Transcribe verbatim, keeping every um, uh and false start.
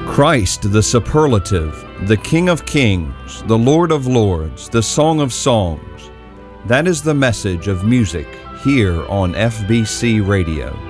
Christ the superlative, the King of kings, the Lord of lords, the Song of songs. That is the message of music here on F B C Radio.